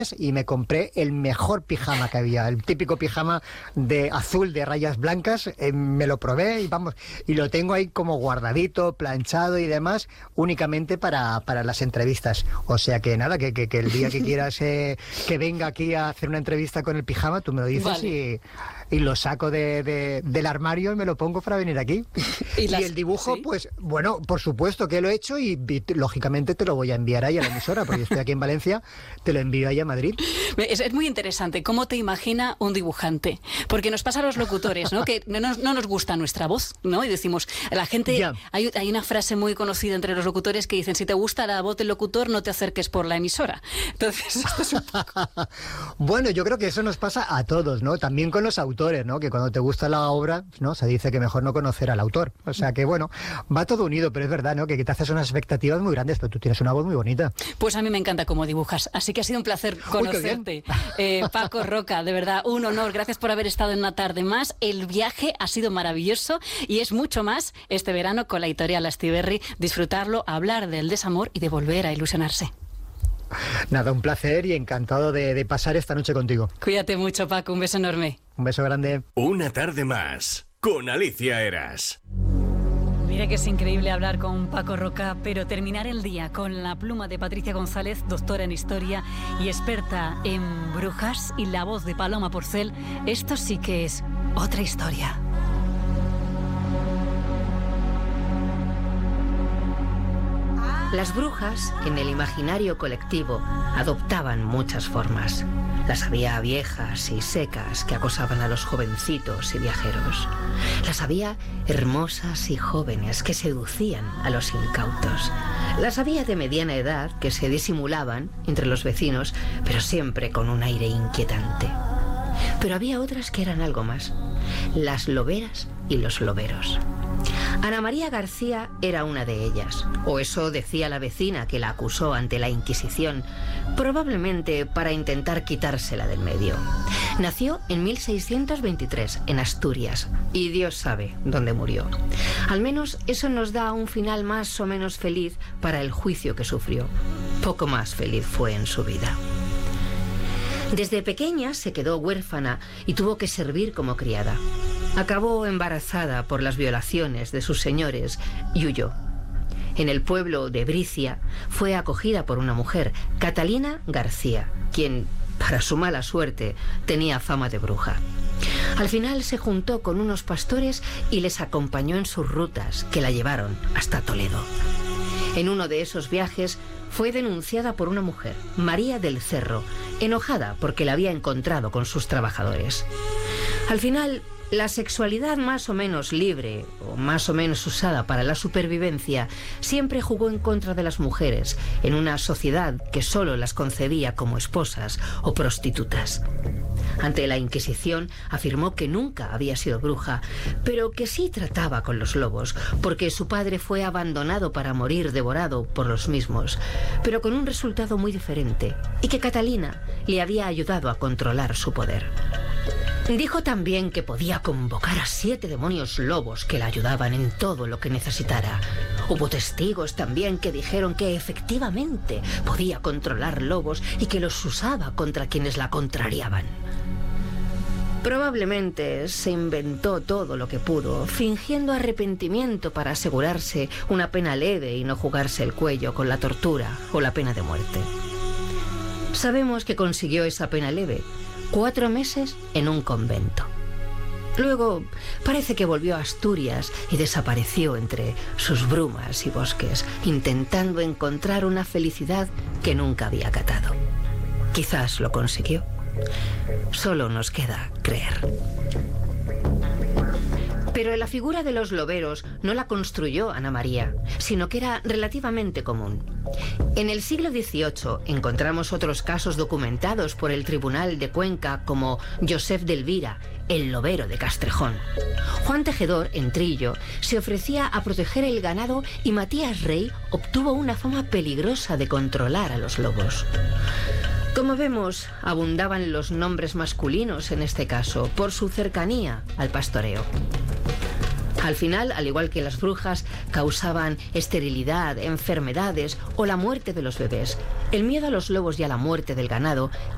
y me compré el mejor pijama que había, el típico pijama de azul de rayas blancas. Me lo probé y vamos, y lo tengo ahí como guardadito, planchado y demás, únicamente para las entrevistas. O sea que nada, que el día que quieras que venga aquí a hacer una entrevista con el pijama, tú me lo dices, vale. y lo saco del armario y me lo pongo para venir aquí. Y el dibujo, ¿sí? Pues bueno, por supuesto que lo he hecho y lógicamente te lo voy a enviar ahí a la emisora, porque yo estoy aquí en Valencia, te lo envío ahí a Madrid. Es muy interesante cómo te imagina un dibujante, porque nos pasa a los locutores, ¿no? Que no nos gusta nuestra voz, ¿no? Y decimos, la gente, hay una frase muy conocida entre los locutores que dicen, si te gusta la voz del locutor, no te acerques por la emisora. Entonces, esto es un poco... Bueno, yo creo que eso nos pasa a todos, ¿no? También con los autores, ¿no? Que cuando te gusta la obra, ¿no? Se dice que mejor no conocer al autor. O sea que, bueno, va todo unido, pero es verdad, ¿no? Que te haces unas expectativas muy grandes, pero tú tienes una voz muy bonita. Pues a mí me encanta cómo dibujas, así que ha sido un placer conocerte. Paco Roca, de verdad, un honor. Gracias por haber estado en una tarde más. El viaje ha sido maravilloso y es mucho más este verano con la editorial Astiberri. Disfrutarlo, hablar del desamor y de volver a ilusionarse. Nada, un placer y encantado de pasar esta noche contigo. Cuídate mucho, Paco. Un beso enorme. Un beso grande. Una tarde más con Alicia Eras. Mira que es increíble hablar con Paco Roca, pero terminar el día con la pluma de Patricia González, doctora en historia y experta en brujas, y la voz de Paloma Porcel, esto sí que es otra historia. Las brujas, en el imaginario colectivo, adoptaban muchas formas. Las había viejas y secas que acosaban a los jovencitos y viajeros. Las había hermosas y jóvenes que seducían a los incautos. Las había de mediana edad que se disimulaban entre los vecinos, pero siempre con un aire inquietante. Pero había otras que eran algo más: las loberas y los loberos. Ana María García era una de ellas, o eso decía la vecina que la acusó ante la Inquisición, probablemente para intentar quitársela del medio. Nació en 1623 en Asturias y Dios sabe dónde murió. Al menos eso nos da un final más o menos feliz para el juicio que sufrió. Poco más feliz fue en su vida. Desde pequeña se quedó huérfana y tuvo que servir como criada. Acabó embarazada por las violaciones de sus señores y huyó. En el pueblo de Bricia fue acogida por una mujer, Catalina García, quien, para su mala suerte, tenía fama de bruja. Al final se juntó con unos pastores y les acompañó en sus rutas, que la llevaron hasta Toledo. En uno de esos viajes fue denunciada por una mujer, María del Cerro, enojada porque la había encontrado con sus trabajadores. Al final, la sexualidad más o menos libre o más o menos usada para la supervivencia siempre jugó en contra de las mujeres en una sociedad que solo las concebía como esposas o prostitutas. Ante la Inquisición afirmó que nunca había sido bruja, pero que sí trataba con los lobos, porque su padre fue abandonado para morir devorado por los mismos, pero con un resultado muy diferente, y que Catalina le había ayudado a controlar su poder. Dijo también que podía convocar a 7 demonios lobos que la ayudaban en todo lo que necesitara. Hubo testigos también que dijeron que efectivamente podía controlar lobos y que los usaba contra quienes la contrariaban. Probablemente se inventó todo lo que pudo, fingiendo arrepentimiento para asegurarse una pena leve y no jugarse el cuello con la tortura o la pena de muerte. Sabemos que consiguió esa pena leve, 4 meses en un convento. Luego parece que volvió a Asturias y desapareció entre sus brumas y bosques, intentando encontrar una felicidad que nunca había catado. Quizás lo consiguió. Solo nos queda creer. Pero la figura de los loberos no la construyó Ana María, sino que era relativamente común. En el siglo XVIII encontramos otros casos documentados por el Tribunal de Cuenca, como Josep de Elvira, el lobero de Castrejón. Juan Tejedor, en Trillo, se ofrecía a proteger el ganado y Matías Rey obtuvo una fama peligrosa de controlar a los lobos. Como vemos, abundaban los nombres masculinos en este caso, por su cercanía al pastoreo. Al final, al igual que las brujas, causaban esterilidad, enfermedades o la muerte de los bebés. El miedo a los lobos y a la muerte del ganado